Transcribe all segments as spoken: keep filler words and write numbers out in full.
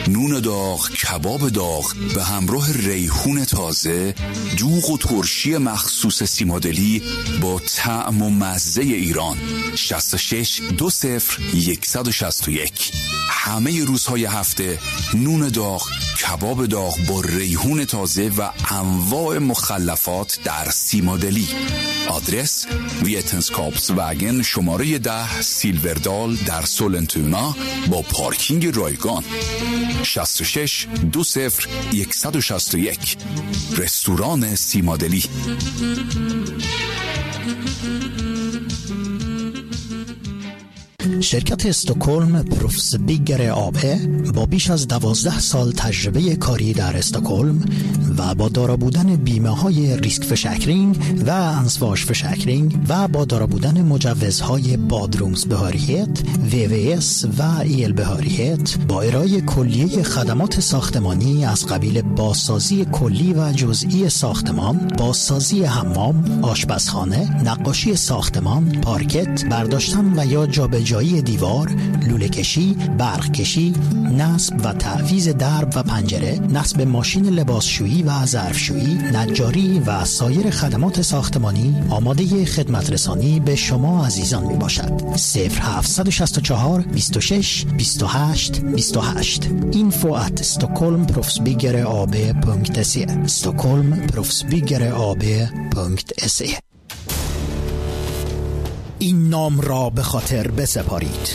نون داغ، کباب داغ به همراه ریحون تازه، دوغ و ترشی مخصوص سیمادلی با طعم و مزه ایران. شصت و شش دو صفر صد و شصت و یک. همه روزهای هفته نون داغ، کباب داغ با ریحون تازه و انواع مخلفات در سیمادلی. آدرس ویتنسکاپس وگن شماره ده سیلوردال در سولنتونا با پارکینگ رایگان. شصت و شش دو صفر صد و شصت و یک. رستوران سیمادلی. شرکت استکهلم پروفسبیگر آب با بیش از دوازده سال تجربه کاری در استکهلم و با دارا بودن بیمه های ریسک فشکرینگ و انسواش فشکرینگ و با دارا بودن مجوزهای بادرومز بهاریت، وی وی اس و ایل بهاریت، با ارائه کلیه خدمات ساختمانی از قبیل بازسازی کلی و جزئی ساختمان، بازسازی حمام، آشپزخانه، نقاشی ساختمان، پارکت، برداشتن و یا جابجایی دیوار، لوله کشی، برق کشی، نصب و تعویض درب و پنجره، نصب ماشین لباسشویی و ظرفشویی، نجاری و سایر خدمات ساختمانی آماده خدمت رسانی به شما عزیزان می باشد. صفر هفت شش چهار بیست و شش بیست و هشت بیست و هشت. info at stockholmproffsbyggereab.se stockholmproffsbyggereab.se. این نام را به خاطر بسپارید: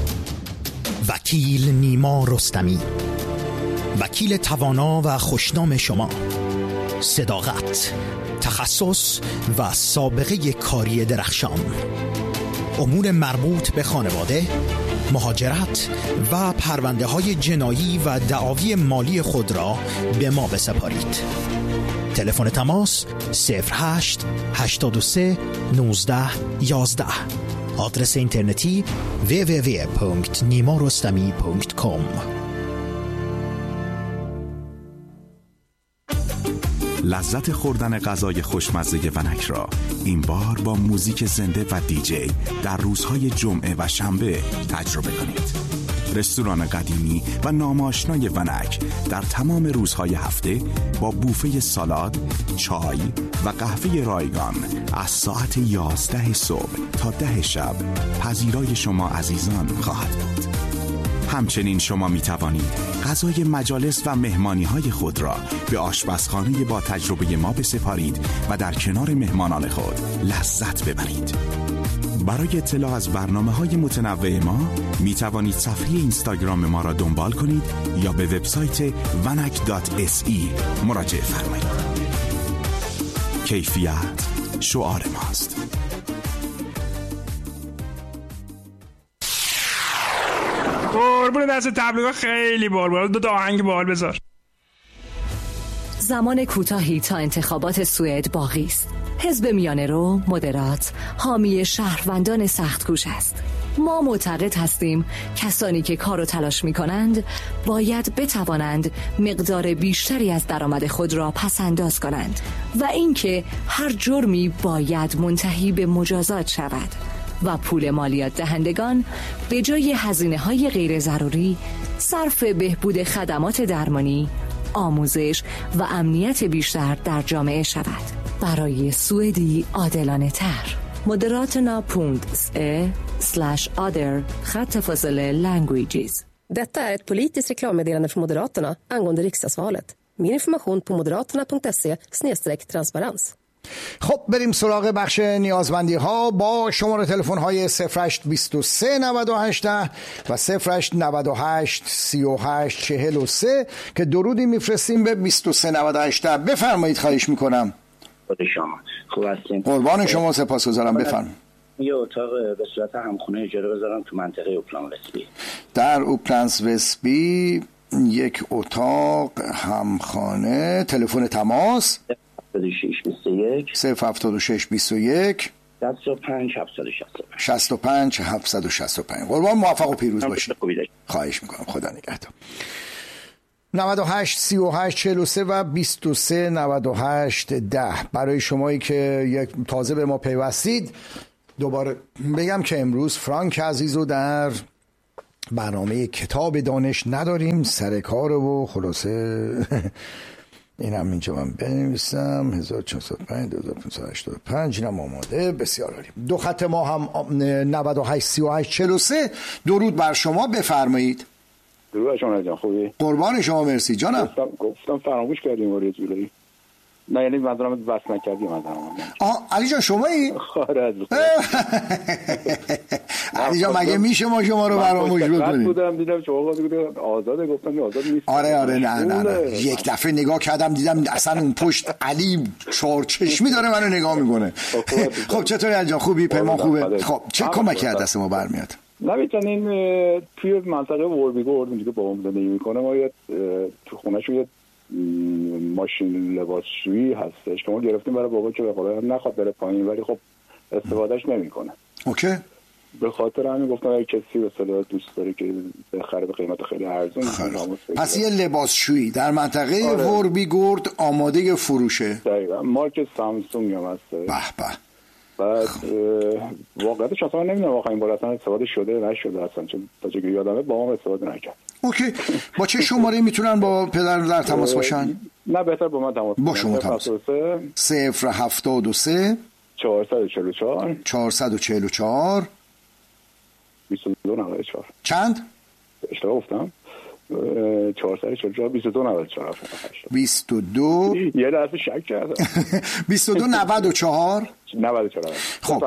وکیل نیما رستمی، وکیل توانا و خوشنام شما. صداقت، تخصص و سابقه کاری درخشان. امور مربوط به خانواده، مهاجرت و پرونده های جنایی و دعاوی مالی خود را به ما بسپارید. تلفن تماس صفر هشت هشتاد و سه نوزده یازده. آدرس اینترنتی دبلیو دبلیو دبلیو دات نیما رستمی دات کام. لذت خوردن غذای خوشمزه ونک را این بار با موزیک زنده و دیجی در روزهای جمعه و شنبه تجربه کنید. رستوران قدیمی و ناماشنای ونک در تمام روزهای هفته با بوفه سالاد، چای و قهوه رایگان از ساعت یازده صبح تا ده شب پذیرای شما عزیزان خواهد بود. همچنین شما می توانید غذای مجالس و مهمانی های خود را به آشپزخانه با تجربه ما بسپارید و در کنار مهمانان خود لذت ببرید. برای اطلاع از برنامه‌های متنوع ما می توانید صفحه اینستاگرام ما را دنبال کنید یا به وبسایت ونک دات اس ای مراجعه فرمایید. کیفیت شعار ماست. قربون دست تبلیغات خیلی بار دو تا آهنگ باحال بذار. زمان کوتاهی تا انتخابات سوئد باقی است. حزب میانه رو، مدرات، حامی شهروندان سخت‌کوش است. ما معتقد هستیم کسانی که کار و تلاش می کنند باید بتوانند مقدار بیشتری از درآمد خود را پس انداز کنند و اینکه هر جرمی باید منتهی به مجازات شود و پول مالیات دهندگان به جای هزینه‌های غیر ضروری صرف بهبود خدمات درمانی، آموزش و امنیت بیشتر در جامعه شود. برای سوئدی عادلانه تر. Moderaterna punkt se slash other خط فاصله languages. Detta är ett politiskt reklammeddelande från Moderaterna angående riksdagsvalet. Mer information på moderaterna punkt se slash transparens. خب بریم سراغ بخش نیازمندی ها با شماره تلفن های صفر هشت بیست و سه نود و هشت و صفر هشت نود و هشت سی و هشت چهل و سه که درودی میفرستیم به بیست و سه نود و هشت. بفرمایید، خواهش میکنم. خود شما خوب هستین؟ قربان شما، سپاسگزارم. بفرمایید. یه اتاق به صورت همخونه اجاره بذارم تو منطقه اوپلان وسبی. در اوپلانس وسبی یک اتاق همخانه. تلفن تماس صفر هفتاد و شش بیست و یک شصت و پنج هفتصد و شصت و پنج شصت و پنج هفتصد و شصت و پنج. قربان، موفق و پیروز باشید. خواهش میکنم. خدا نگهدار. نود و هشت سی و هشت چهل و سه و بیست و سه نود و هشت ده. برای شمایی که یک تازه به ما پیوستید دوباره بگم که امروز فرانک عزیزو در برنامه کتاب دانش نداریم، سر کار و خلاصه این هم اینجا من بنویسم هزار و چهارصد و پنج دو هزار و پانصد و هشتاد و پنج اینم آماده. بسیار عالی. دو خط ما هم نود و هشت سی و هشت چهل و سه. درود بر شما، بفرمایید. درود بر شما جان، خوبی؟ قربان شما، مرسی جانم. گفتم, گفتم فراموش کردیم وارد جلوی. نه یعنی منظورم بس نکردیم منظورم. آه علی جان شمایی؟ خارج. علی جان مگه میشه ما شما رو فراموش بکنیم؟ بودم دیدم شما بودید آزاده، گفتم آزاد نیست. آره آره نه نه نه یک دفعه نگاه کردم دیدم اصلا اون پشت علی چهار چشمی داره منو نگاه میکنه. خب چطوری علی جان، خوبی؟ پیمان خوبه؟ خب چه کمکی از دست ما برمیاد؟ نمیتونن این توی منطقه وربیگورد اونجا با هم زندگی میکنه، ما یه تو خونه‌شون یه ماشین لباسشویی هستش که ما گرفتیم برای بابا که بخواد نخواد بره پایین، ولی خب استفادهش نمیکنه. اوکی. به خاطر همین گفتم اگه کسی به اصطلاح دوست داره که بخره به قیمت خیلی ارزون، پس یه لباسشویی در منطقه آره. وربیگورد آماده فروشه. دقیقاً مارک سامسونگ هم هست. به به. بعد واقعیتش اصلا نمیدونم واقعا این بار اصلا استفاده شده نشده اصلا، چون تا چه یادمه با هم استفاده نکرد. اوکی. با چه شماره میتونن با پدر در تماس باشن؟ نه بهتر با من تماس با شما تماس. صفر هفتاد و سه چهارصد و چهل و چهار چهارصد و چهل و چهار بیست و دو نود و چهار. چند؟ اشتباه گفتم. چهارصد و چهل و چهار بیست و دو نود و چهار بیست و دو یه دفعه شک کردم. بیست و دو نود و چهار نود و چهار. خب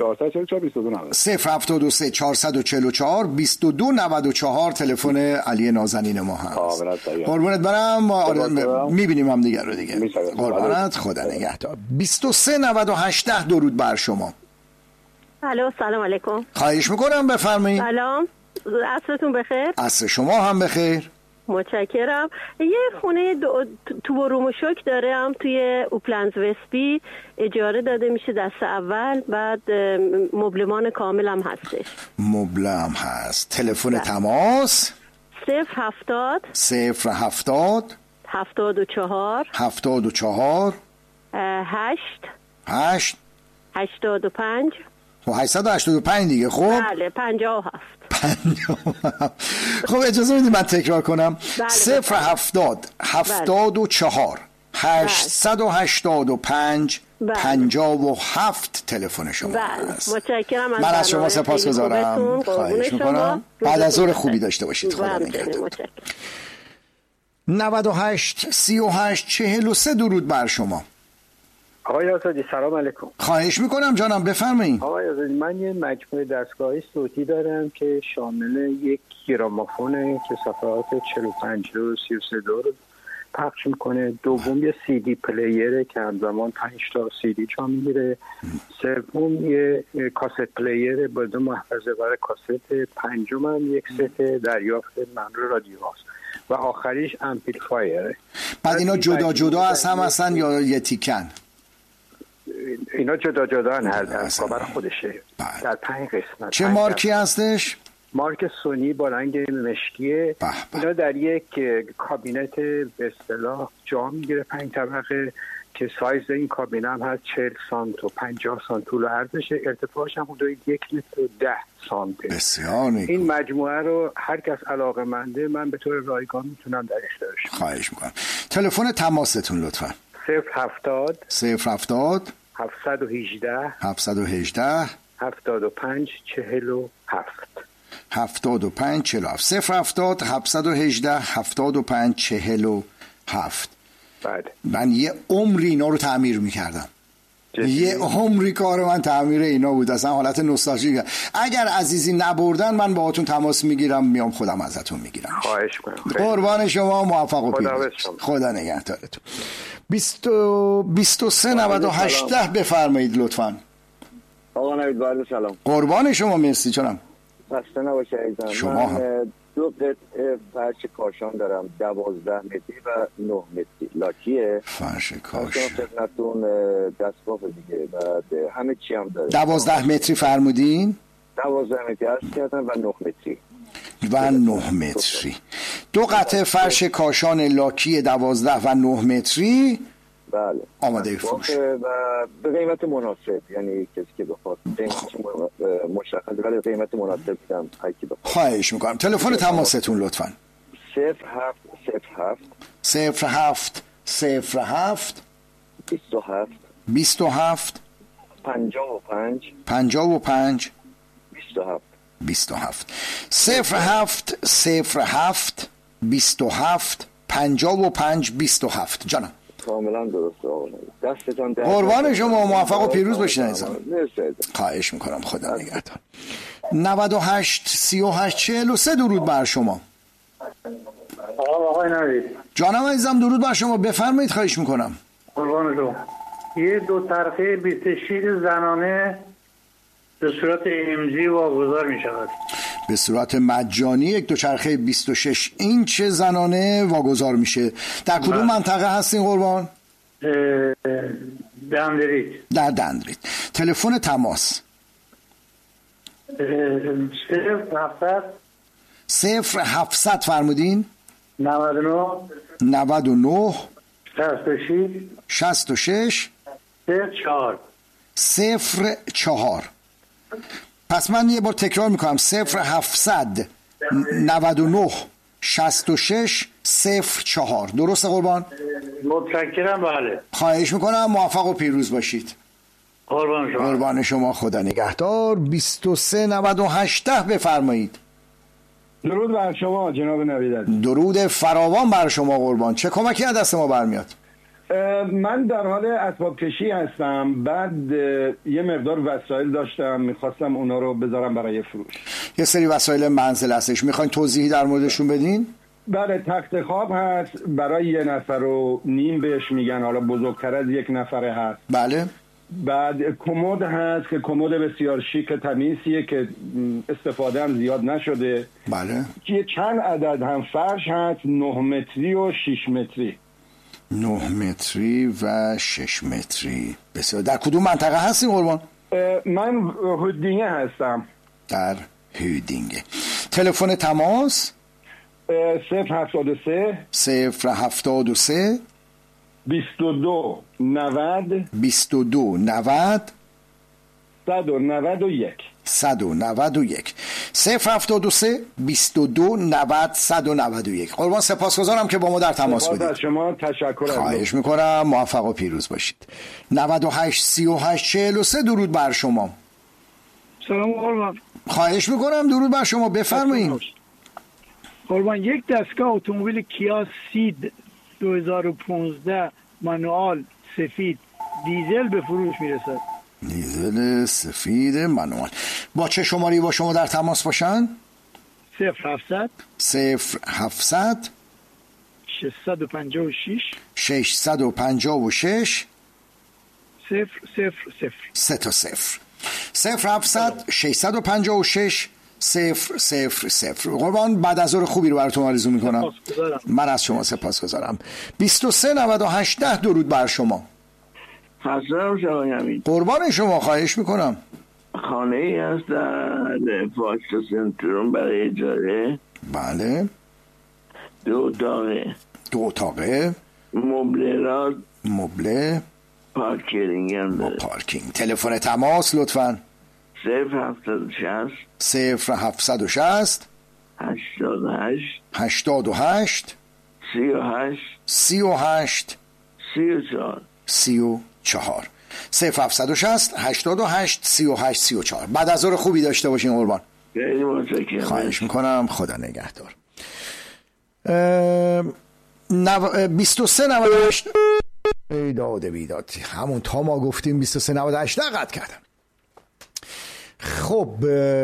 صفر هفتاد و سه چهارصد و چهل و چهار بیست و دو نود و چهار تلفن علی نازنین ما هست. قربونت برم، میبینیم هم دیگر رو دیگه. قربونت، خدا نگهدار. بیست و سه نود و هشت. درود بر شما. الو سلام علیکم. خواهش میکنم بفرمایید. سلام، عصرتون بخیر. عصر شما هم بخیر. متشکرم. یه خونه تو بروم و شوک دارم توی اوپلندز وستبی، اجاره داده میشه دست اول، بعد مبلمان کامل هم هستش. مبله هم هست. تلفن تماس صفر هفتاد صفر هفتاد هفتاد و چهار هفتاد و چهار هشت هشت هشتاد و پنج و هشتصد و هشتاد و پنج دیگه. خب بله پنجاه و هفت. خب اجازه میدید من تکرار کنم. صفر هفتاد هفتاد و چهار هشتصد و هشتاد و پنج پنجاه و هفت تلفن شما هست. متشکرم. من از شما سپاس گذارم. خواهش میکنم. بعد از ظهر خوبی داشته باشید. خدا نگهدار. نود و هشت سی و هشت چهل و سه. درود بر شما. آقای آزادی سلام علیکم. خواهش میکنم جانم بفرمایید. آقای آزادی من یه مجموعه دستگاهی صوتی دارم که شامل یک گرامافونه که صفحات چهل و پنج دو سی و سه دو رو پخش میکنه، دوم یه سی دی پلیره که همزمان پنج تا سی دی جا میگیره، سوم یه کاست پلیره با دو محفظه برای کاست، پنجم هم یک ست دریافت مملو رادیو هاست و آخریش امپلیفایره. بعد اینا جدا جدا از هم هستن یا یه تیکن؟ اینا جدا جدا هن، هر دستگاه خودشه بله. در پنج قسمت. چه مارکی هستش؟ مارک سونی با رنگ مشکیه. اینا در یک کابینت به اصطلاح جا میگیره پنج طبقه که سایز این کابینه هم هست چهل سانت و پنجاه سانت طول و عرضشه، ارتفاعش هم حدود یک متر و ده سانت. بسیار نیکو. این مجموعه رو هر کس علاقه‌منده من به طور رایگان میتونم در اختیارش. خواهش میکنم. تلفن تماستون لطفا. صفر هفتاد صفر هفتاد هفتصد و هجده هفتصد و هجده هفتاد و پنج چهل و هفت هفتاد و پنج چهل و هفت. صفر هفتاد هفتصد و هجده هفتاد و پنج چهل و هفت. بعد من یه عمری اینا رو تعمیر میکردم. یه عمری کار من تعمیر اینا بود، اصلا حالت نوستالژیک. اگر عزیزی نبردن من باهاتون تماس میگیرم، میام خودم ازتون میگیرم. خواهش میکنم. قربان شما، موفق و پیروز. خدا نگهدارتون. بیست و سه نود و هشت. بفرمایید لطفاً. آقا نوید بعد سلام. قربان شما، مرسی جانم. خسته نباشه عزیزم. شما هم. دو قطعه فرش کاشان دارم، دوازده متری و نه متری لاکیه. فرش کاشان خدمتتون دستگاه دیگه و همه چی هم داره. دوازده متری فرمودین؟ دوازده متری عرض کردم و نه متری و نه متری. دو قطعه فرش کاشان لاکی دوازده و نه متری بله آماده فروش و به قیمت مناسب، یعنی کسی که بخواد قیمت مشخص ولی قیمت مناسب بدم هرکی بخواد. خواهش میکنم. تلفن تماستون لطفاً. صفر هفت صفر هفت صفر هفت صفر هفت بیست و هفت بیست و هفت پنجاه و پنج پنجاه و پنج بیست و هفت بیست و هفت صفر هفت صفر هفت بیست و هفت پنجاه و پنج بیست و هفت. جانم کاملا درسته آقا. دستتان در قربان شما، موفق و پیروز باشین عزیزم. مرسی. خواهش میکنم، خدا نگهدار. نود و هشت سی و هشت چهل و سه درود بر شما. آقای نوید جانم عزیزم درود بر شما، بفرمایید. خواهش میکنم. قربان شما. یه دو طرفه بیست و شش زنانه به صورت امضی واگذار می شود. به صورت مجانی یک دوچرخه بیست و شش اینچ زنانه واگذار میشه. در کدوم بله. منطقه هستین قربان؟ دندرید. در دندرید. تلفن تماس صفر هفتصد صفر هفتصد فرمودین؟ نود و نه نود و نه شصت و شش شصت و شش صفر چهار صفر چهار. پس من یه بار تکرار میکنم. صفر هفتصد نود و نه شصت و شش صفر چهار. درسته قربان؟ متشکرم. بله خواهش میکنم، موفق و پیروز باشید. قربان شما. قربان شما، خدا نگهدار. بیست و سه نود و هشت بفرمایید. درود بر شما جناب نوید. درود فراوان بر شما قربان. چه کمکی از دست ما برمیاد؟ من در حال اسباب کشی هستم. بعد یه مقدار وسایل داشتم، میخواستم اونا رو بذارم برای فروش. یه سری وسایل منزل هستش، میخواین توضیحی در موردشون بدین؟ بله، تخت خواب هست برای یه نفر و نیم بهش میگن، حالا بزرگتر از یک نفره هست. بله. بعد کمد هست که کمد بسیار شیک تمیزیه که استفاده هم زیاد نشده. بله. یه چند عدد هم فرش هست، نه متری و شش متری. نه متری و شش متری. بسیار. در کدوم منطقه هستین قربان؟ من هودینگه هستم. در هودینگه. تلفن تماس صفر هفتاد و سه صفر هفتاد و سه بیست و دو نود بیست و دو نود صد و نود و یک صد و نود و یک. صفر هفتاد و سه بیست و دو نود صد و نود و یک. قربان سپاسگزارم که با ما در تماس بودید. از شما تشکر. خواهش میکنم، موفق و پیروز باشید. نود و هشت سی و هشت چهل و سه درود بر شما. سلام قربان. خواهش میکنم، درود بر شما، بفرمایید. قربان یک دستگاه اتومبیل کیا سید دو هزار و پانزده مانوال سفید دیزل به فروش میرسد. دیزل سفید مانوال. با چه شماری با شما در تماس باشن؟ صفر هفتصد صفر هفتصد ششصد و پنجاه و شش ششصد و پنجاه و شش صفر صفر صفر. سه تا صفر. صفر هفتصد ششصد و پنجاه و شش صفر صفر صفر. قربان بعد از ظهر خوبی رو براتون آرزو میکنم. من از شما سپاسگزارم. بیست و سه نود و هشت درود بر شما. حسنم شما همین. قربان شما، خواهش میکنم. خانه ای هست در فاکس سنتروم برای اجاره. بله. دو اتاقه. دو اتاقه. مبله را. مبله. پارکینگ هم داره. پارکینگ. تلفن تماس لطفاً. صفر هفتاد و شست صفر هفتصد و شست هشتاد و هشت هشتاد و هشت سی و هشت سی و هشت سی و چهار سی و چهار. صفر هفتصد و شست هشتاد و هشت سی و هشت سی و چهار. بعد از ظهر خوبی داشته باشین قربان. خیلی متشکرم. خواهش میکنم، خدا نگهدار. نو... بیست و سه نود و هشت ای داده بیداد، همون تا ما گفتیم بیست و سه نود و هشت قطع کردم. خب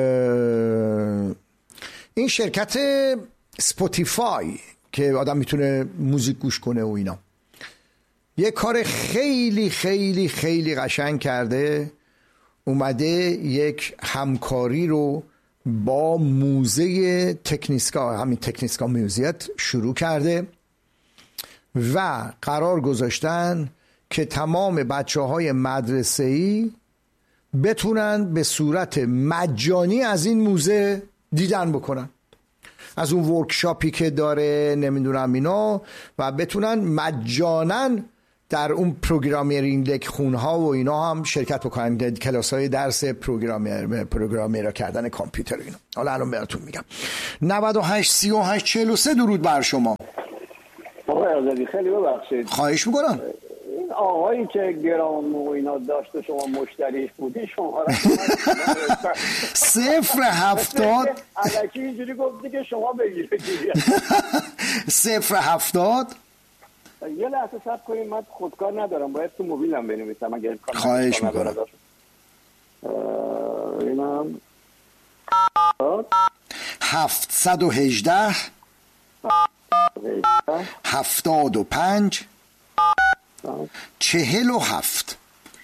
این شرکت سپوتیفای که آدم میتونه موزیک گوش کنه و اینا یه کار خیلی خیلی خیلی قشنگ کرده. اومده یک همکاری رو با موزه تکنیسکا، همین تکنیسکا میوزیت شروع کرده و قرار گذاشتن که تمام بچه های مدرسه‌ای بتونن به صورت مجانی از این موزه دیدن بکنن، از اون ورکشاپی که داره نمیدونم اینا، و بتونن مجانا در اون پروگرامینگ خونها و اینا هم شرکت بکنن، کلاس های درس پروگرامر پروگرامر کردن کامپیوتر اینا. حالا الان براتون میگم. نود و هشت سی و هشت چهل و سه درود بر شما. آقای آزادی خیلی ببخشید. خواهش میکنم. این آقایی که گرام و اینا داشته شما مشتریش بودی شما را صفر هفتاد الکی اینجوری گفتی که شما بگیره صفر هفتاد یه لحظه صبر کنید، من خودکار ندارم، باید تو موبیلم بنویسم. اگر خواهش میکنم. اینم هفتصد و هجده هفتاد و پنج چهل و هفت.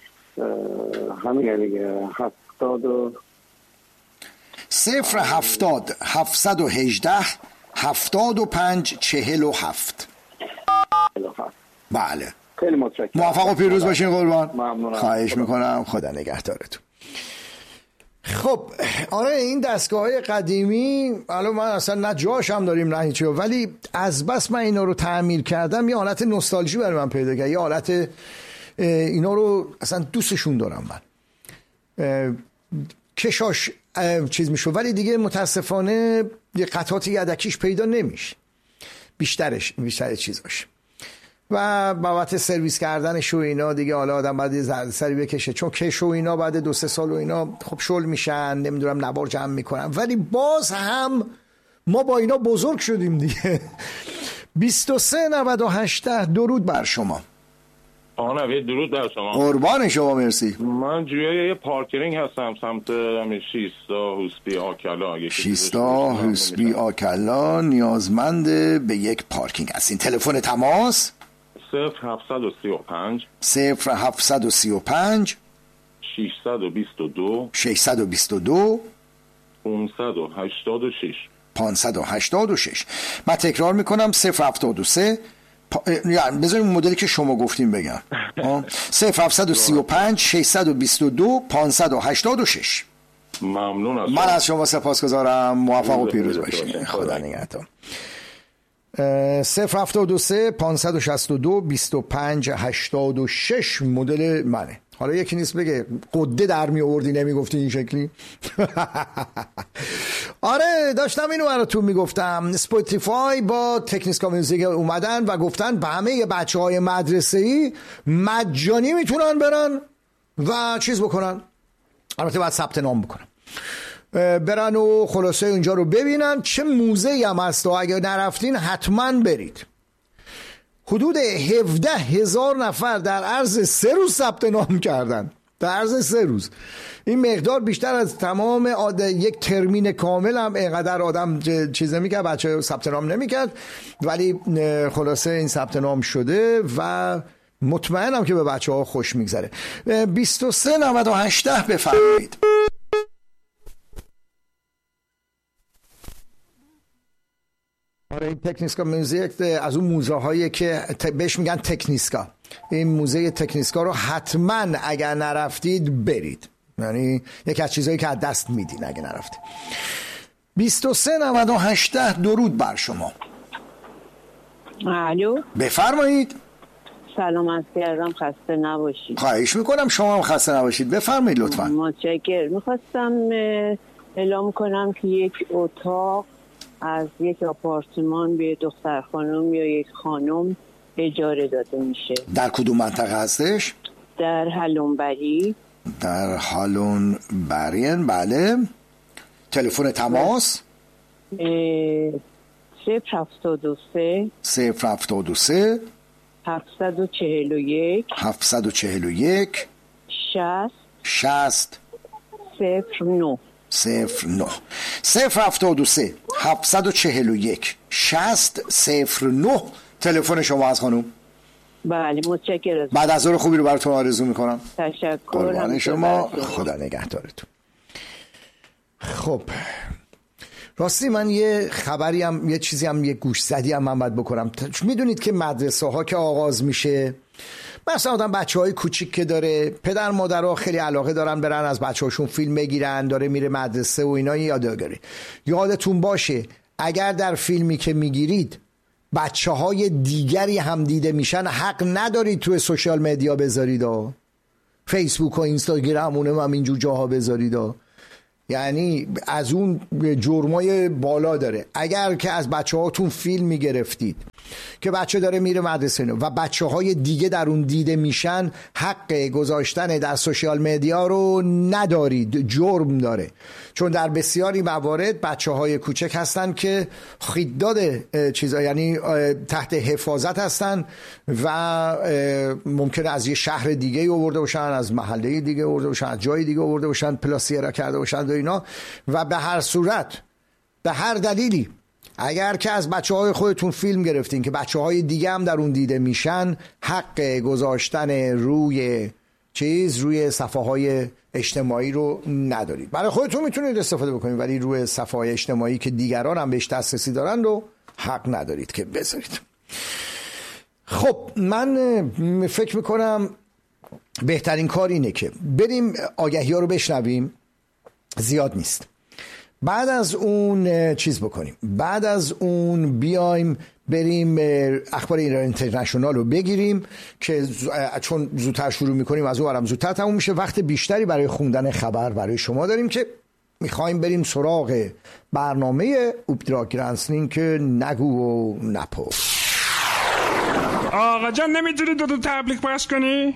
همین دیگه. هفتاد و صفر هفتاد هفتصد و هجده هفتاد و پنج چهل و هفت. بله خیلی متشکرم. موفق و پیروز باشین قربان. ممنونم. خواهش میکنم. خدا نگهدارتون. خب آره این دستگاه های قدیمی الان من اصلا نه جاش هم داریم نه هیچی، ولی از بس من اینا رو تعمیر کردم یه حالت نوستالژی برای من پیدا کرد، یه حالت اینا رو اصلا دوستشون دارم من. کشاش چیز میشو ولی دیگه متاسفانه یه قطعات یدکیش پیدا نمیشه بیشترش بیشتر چیزاش، و بابت سرویس کردنش و اینا دیگه حالا آدم بعد زرد سری بکشه، چون کش و اینا بعد دو سه سال و اینا خب شل میشن، نمیدونم نوار جمع میکنن، ولی باز هم ما با اینا بزرگ شدیم دیگه. بیست و سه نود و هشت درود بر شما. آقا نوید درود بر شما. قربان شما مرسی. من جویای یه پارکینگ هستم سمت شیستا حوسبی آکلا. شیستا حوسبی آکلا نیازمند به یک پارکینگ هستین. تلفن تماس صفر هفتصد و سی و پنج صفر هفتصد و سی و پنج ششصد و بیست و دو ششصد و بیست و دو پانصد و هشتاد و شش پانصد و هشتاد و شش. من تکرار میکنم صفر هفتاد و سه پا... یعنی بذاریم مدلی که شما گفتیم بگم. صفر هفتصد و سی و پنج ششصد و بیست و دو پانصد و هشتاد و شش. ممنون از من از شما سپاسگزارم. موفق و پیروز باشید. خدا نگهدار. صفر هفتاد و سه پانصد و شصت و دو بیست و پنج هشتاد و شش مدل منه. حالا یکی نیست بگه قده در می آوردی نمی گفتی این شکلی. آره داشتم اینو براتون میگفتم. اسپاتیفای با تکنیسکا میوزیک اومدن و گفتن به همه بچه های مدرسه‌ای مجانی میتونن برن و چیز بکنن، البته باید ثبت نام بکنن، برن و خلاصه اینجا رو ببینن. چه موزه‌ای هم هست و اگه نرفتین حتما برید. حدود هفده هزار نفر در عرض سه روز ثبت نام کردن، در عرض سه روز. این مقدار بیشتر از تمام یک ترمین کامل هم اینقدر آدم چیز نمی‌کرد، بچه ثبت نام نمی‌کرد، ولی خلاصه این ثبت نام شده و مطمئنم که به بچه ها خوش میگذره. بیست و سه نود و هشت بفرمایید. آره این تکنیسکا موزیک از اون موزه هایی که بهش میگن تکنیسکا. این موزه تکنیسکا رو حتما اگر نرفتید برید، یعنی یکی از چیزهایی که از دست میدین اگه نرفتید. بیست و سه نود و هشت درود بر شما. الو بفرمایید. سلام عرض کردم، خسته نباشید. خواهش میکنم شما هم خسته نباشید. بفرمایید لطفا. متشکرم. میخواستم اعلام کنم که یک اتاق از یک آپارتمان به دختر خانم یا یک خانم اجاره داده میشه. در کدوم منطقه هستش؟ در هالونبری. در هالونبرین. بله. تلفن تماس صفر هفتاد و سه صفر هفتاد و سه هفتصد و چهل و یک هفتصد و چهل و یک شصت شصت صفر نه صفر نه صفر هفتاد و سه هفتصد و چهل و یک شصت صفر نه. تلفن شما از خانم. بله متشکرم. بعد از ظهر خوبی رو براتون آرزو میکنم. تشکر. قربان شما. خدا نگهدارتون. خب راستی من یه خبری هم یه چیزی هم یه گوش زدی هم من باید بکنم. میدونید که مدرسه ها که آغاز میشه، مثلا آدم بچه های کوچیک که داره، پدر مادر ها خیلی علاقه دارن برن از بچه هاشون فیلم بگیرن، داره میره مدرسه و اینا، یادگاری. یادتون باشه اگر در فیلمی که میگیرید بچه های دیگری هم دیده میشن حق ندارید توی سوشال مدیا بذارید ها، فیسبوک و اینستاگرام اونم هم اینجور جاها بذارید ها. یعنی از اون جرمای بالا داره. اگر که از بچه هاتون فیلم میگرفتید که بچه داره میره مدرسه و بچه های دیگه در اون دیده میشن، حق گذاشتن در سوشال مدیا رو ندارید، جرم داره. چون در بسیاری موارد بچه های کوچک هستن که خیداد چیزا، یعنی تحت حفاظت هستن و ممکنه از یه شهر دیگه آورده باشن، از محله دیگه آورده باشن، از جای دیگه آورده باشن، پلاسیرا کرده باشن و اینا. و به هر صورت، به هر دلیلی، اگر که از بچه های خودتون فیلم گرفتین که بچه های دیگه هم در اون دیده میشن، حق گذاشتن روی چیز روی صفحه های اجتماعی رو ندارید. برای خودتون میتونید استفاده بکنید، ولی روی صفحه های اجتماعی که دیگران هم بهش دسترسی دارن رو حق ندارید که بذارید. خب من فکر میکنم بهترین کار اینه که بریم آگهی ها رو بشنویم، زیاد نیست. بعد از اون چیز بکنیم، بعد از اون بیایم بریم اخبار ایران اینترنشنال رو بگیریم که چون زودتر شروع میکنیم از اون برم زودتر تموم میشه. وقت بیشتری برای خوندن خبر برای شما داریم که میخوایم بریم سراغ برنامه اوپدراگ گرانسنین که نگو و نپرس. آقا جان نمیتونی دو دو تبلیغ پخش کنی؟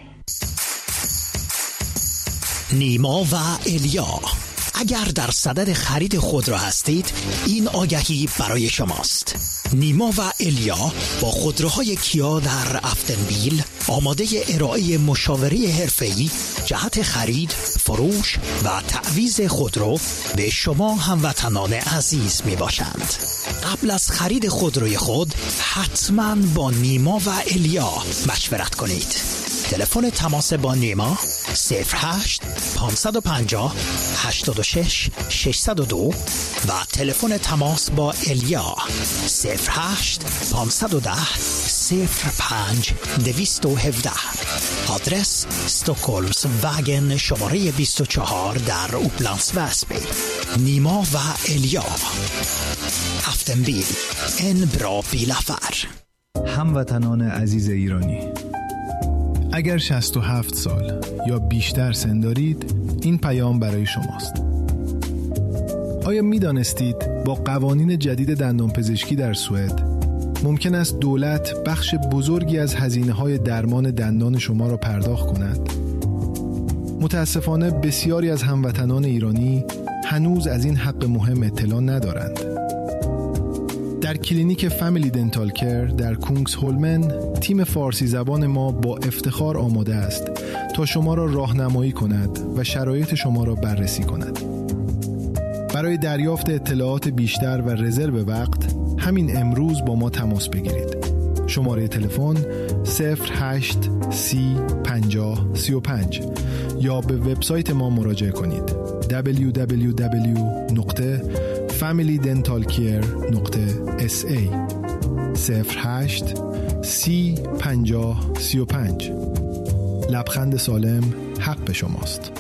نیما و الیا، اگر در صدد خرید خودرو هستید این آگهی برای شماست. نیما و الیا با خودروهای کیا در افتنبیل آماده ارائه مشاوره حرفه‌ای جهت خرید، فروش و تعویض خودرو به شما هموطنان عزیز می باشند. قبل از خرید خودروی خود حتما با نیما و الیا مشورت کنید. تلفن تماس با نیما صفر هشت پانصد و پنجاه هشتاد و شش ششصد و دو و تلفن تماس با الیا صفر هشت پانصد و ده صفر پنج دویست و هفده. آدرس استکهلمز وگن شماره بیست و چهار در اوپلندز وسبی. نیما و الیا، افتنبیل، ان برا بیلافر. هموطنان عزیز ایرانی، اگر شصت و هفت سال یا بیشتر سن دارید این پیام برای شماست. آیا می دانستید با قوانین جدید دندانپزشکی در سوئد ممکن است دولت بخش بزرگی از هزینه‌های درمان دندان شما را پرداخت کند؟ متاسفانه بسیاری از هموطنان ایرانی هنوز از این حق مهم اطلاع ندارند. در کلینیک فامیلی دنتال کیر در کونگس هولمن تیم فارسی زبان ما با افتخار آماده است تا شما را راهنمایی کند و شرایط شما را بررسی کند. برای دریافت اطلاعات بیشتر و رزرو وقت همین امروز با ما تماس بگیرید. شماره تلفن صفر هشت سی پنجاه سی و پنج یا به وبسایت ما مراجعه کنید دبلیو دبلیو دبلیو نقطه فامیلی دنتال کیر نقطه اس ای. صفر هشت سی پنجاه سی و پنج. لبخند سالم حق شماست.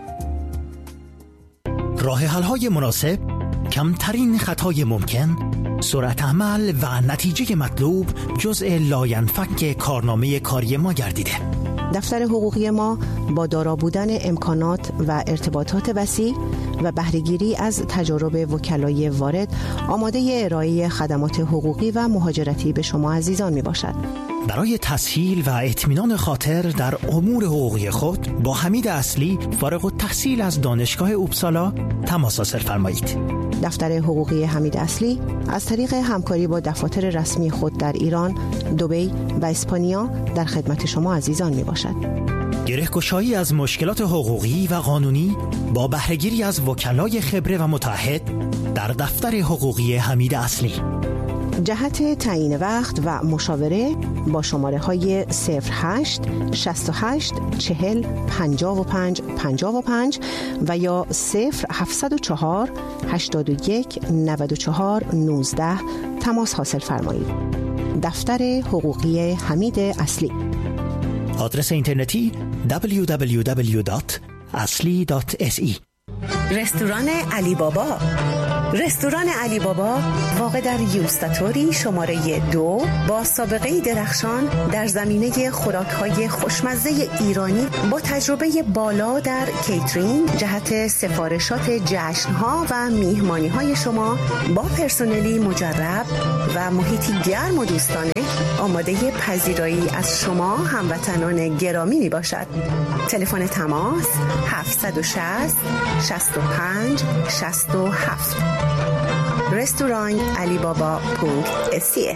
راه حل‌های مناسب، کمترین خطای ممکن، سرعت عمل و نتیجه مطلوب جزء لاینفک کارنامه کاری ما گردیده. دفتر حقوقی ما با دارا بودن امکانات و ارتباطات وسیع و بهره‌گیری از تجارب وکلای وارد آماده ارائه خدمات حقوقی و مهاجرتی به شما عزیزان می باشد. برای تسهیل و اطمینان خاطر در امور حقوقی خود با حمید اصلی فارغ التحصیل از دانشگاه اوپسالا تماس حاصل فرمایید. دفتر حقوقی حمید اصلی از طریق همکاری با دفاتر رسمی خود در ایران، دبی و اسپانیا در خدمت شما عزیزان می باشد. گره‌گشایی از مشکلات حقوقی و قانونی با بهره‌گیری از وکلای خبره و متعهد در دفتر حقوقی حمید اصلی. جهت تعیین وقت و مشاوره با شماره های صفر هشت شصت و هشت چهل پنجاه و پنج پنجاه و پنج و یا صفر هفتصد و چهار هشتاد و یک نود و چهار نوزده تماس حاصل فرمایید. دفتر حقوقی حمید اصلی. آدرس اینترنتی دبلیو دبلیو دبلیو دات اصلی دات اس ای. رستوران علی بابا. رستوران علی بابا واقع در یوستاتوری شماره دو با سابقه درخشان در زمینه خوراک‌های خوشمزه ایرانی با تجربه بالا در کیترینگ جهت سفارشات جشن‌ها و میهمانی‌های شما با پرسنلی مجرب و محیطی گرم و دوستانه آماده پذیرایی از شما هموطنان گرامی می باشد. تلفن تماس هفت شش صفر شصت و پنج شصت و هفت. رستوران علی بابا پونک اسیه.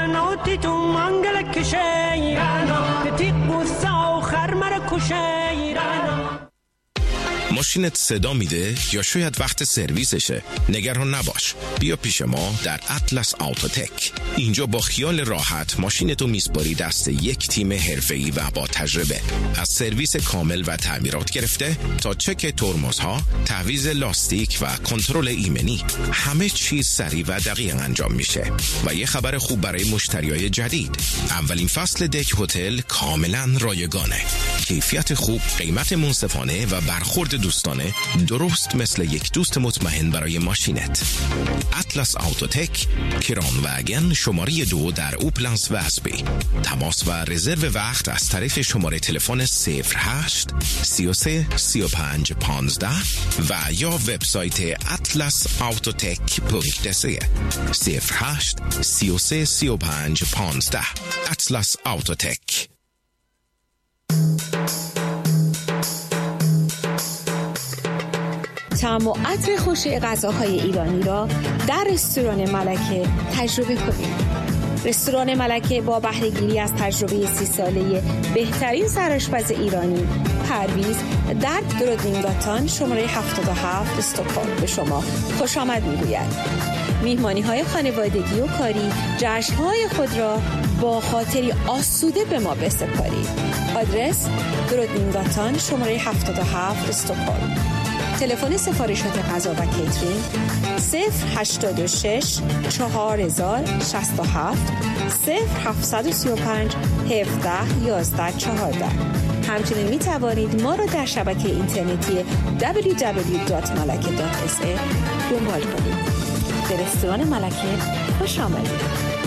ماشینت صدا میده یا شاید وقت سرویسشه؟ نگران نباش، بیا پیش ما در اطلس آوتوتک. اینجا با خیال راحت ماشینتو میسپاری دست یک تیم حرفه‌ای و با تجربه. از سرویس کامل و تعمیرات گرفته تا چک ترمزها، تعویض لاستیک و کنترل ایمنی، همه چیز سریع و دقیق انجام میشه. و یه خبر خوب برای مشتریای جدید، اولین فصل دک هتل کاملا رایگانه. کیفیت خوب، قیمت منصفانه و برخورد دوستانه، درست مثل یک دوست مطمئن برای ماشینت. اطلس آوتوتک، کران وگن شماره دو در اوپلنس وسبی. تماس و رزرو وقت از طریق شماره تلفن صفر هشت سی و سه سی و پنج پانزده و یا وبسایت اطلس آوتوتک پونک دسه. صفر هشت سی و سه سی و پنج پانزده. اطلس آوتوتک. طعم و عطر خوش غذاهای ایرانی را در رستوران ملکه تجربه کنید. رستوران ملکه با بهره‌گیری از تجربه سی ساله بهترین سرآشپز ایرانی پرویز در درودینگاتان شماره هفتاد و هفت استکهلم به شما خوش آمد می‌گوید. میهمانی‌های خانوادگی و کاری، جشن‌های خود را با خاطری آسوده به ما بسپارید. آدرس درودینگاتان شماره هفتاد و هفت استکهلم. تلفن سفارشات غذا و کیترینگ صفر هشتاد و شش چهار هزار شصت و هفت صفر هفتصد و سی و پنج هفده یازده چهارده. همچنین می توانید ما را در شبکه اینترنتی دبلیو دبلیو دبلیو دات ملکه دات اس ای دنبال کنید. به رستوران ملکه خوش آمدید.